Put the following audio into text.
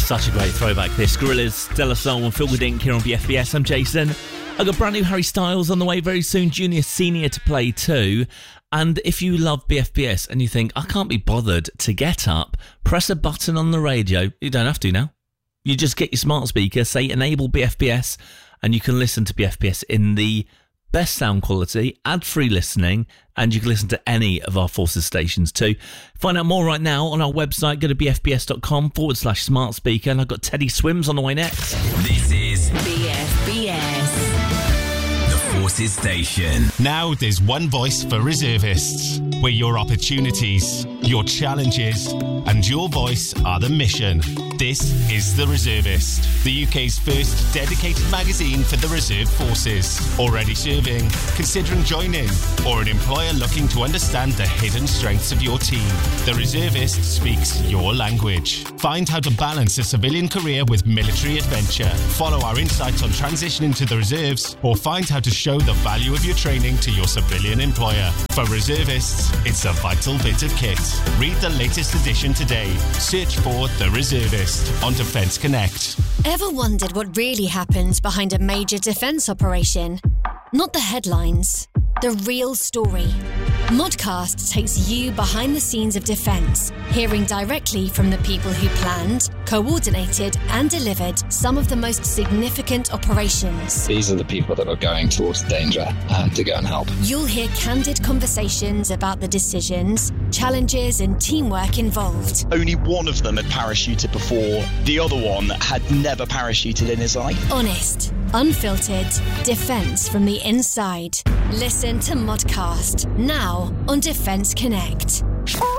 Such a great throwback this. Gorillaz, De La Soul and Feel Good Inc. here on BFBS. I'm Jason. I've got brand new Harry Styles on the way very soon, Junior Senior to play too. And if you love BFBS and you think, I can't be bothered to get up, press a button on the radio. You don't have to now. You just get your smart speaker, say enable BFBS, and you can listen to BFBS in the best sound quality, ad-free listening, and you can listen to any of our Forces stations too. Find out more right now on our website. Go to bfbs.com/smart speaker, and I've got Teddy Swims on the way next. This is BFBS, the Forces station. Now there's one voice for reservists, where your opportunities, your challenges, and your voice are the mission. This is The Reservist, the UK's first dedicated magazine for the reserve forces. Already serving, considering joining, or an employer looking to understand the hidden strengths of your team. The Reservist speaks your language. Find how to balance a civilian career with military adventure. Follow our insights on transitioning to the reserves, or find how to show the value of your training to your civilian employer. For reservists, it's a vital bit of kit. Read the latest edition today. Search for The Reservist on Defence Connect. Ever wondered what really happens behind a major defence operation? Not the headlines, the real story. Modcast takes you behind the scenes of defence, hearing directly from the people who planned, coordinated and delivered some of the most significant operations. These are the people that are going towards danger to go and help. You'll hear candid conversations about the decisions, challenges and teamwork involved. Only one of them had parachuted before. The other one had never parachuted in his life. Honest, unfiltered, defence from the inside. Listen to Modcast now on Defence Connect.